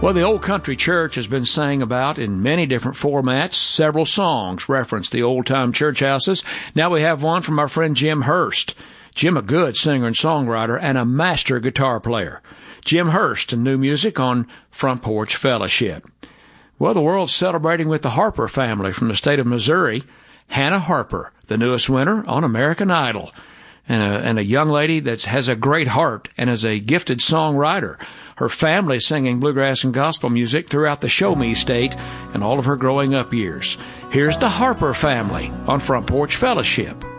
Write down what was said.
Well, the Old Country Church has been sang about in many different formats. Several songs reference the old-time church houses. Now we have one from our friend Jim Hurst. Jim, a good singer and songwriter and a master guitar player. Jim Hurst and new music on Front Porch Fellowship. Well, the world's celebrating with the Harper family from the state of Missouri. Hannah Harper, the newest winner on American Idol. And a young lady that has a great heart and is a gifted songwriter. Her family singing bluegrass and gospel music throughout the Show Me State and all of her growing up years. Here's the Harper family on Front Porch Fellowship.